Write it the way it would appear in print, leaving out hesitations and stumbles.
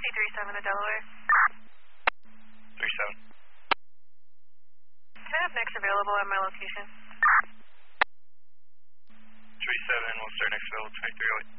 taxi 37 to Delaware. 37. Can I have next available at my location? 37, we'll start next available 2308.